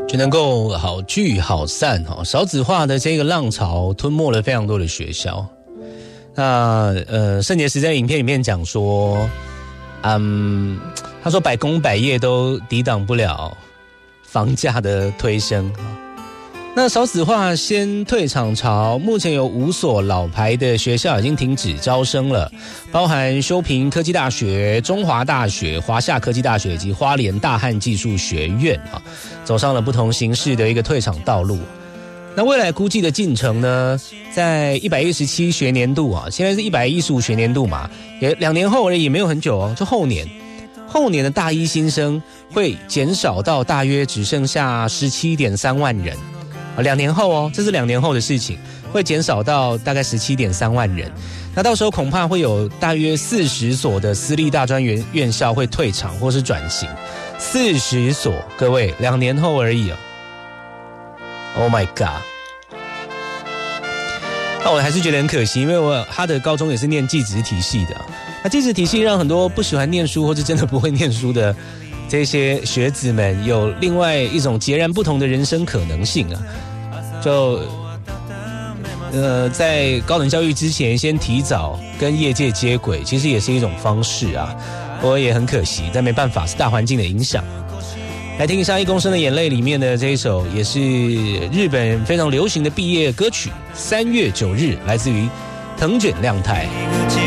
就能够好聚好散，少子化的这个浪潮吞没了非常多的学校。那圣杰时在影片里面讲说，他说百工百业都抵挡不了房价的推升。那少子化先退场潮，目前有5所老牌的学校已经停止招生了，包含修平科技大学、中华大学、华夏科技大学以及花莲大汉技术学院走上了不同形式的一个退场道路。那未来估计的进程呢，在117学年度现在是115学年度嘛，也2年后而已，没有很久就后年的大一新生会减少到大约只剩下 17.3 万人。2年后这是2年后的事情，会减少到大概 17.3 万人。那到时候恐怕会有大约40所的私立大专院校会退场或是转型，40所，各位2年后而已Oh my god！ 那我还是觉得很可惜，因为他的高中也是念技职体系的。那技职体系让很多不喜欢念书或是真的不会念书的这些学子们有另外一种截然不同的人生可能性就在高等教育之前先提早跟业界接轨，其实也是一种方式不过也很可惜，但没办法，是大环境的影响。来听一下《1公升的眼泪》里面的这一首，也是日本非常流行的毕业歌曲《3月9日》，来自于藤卷亮太。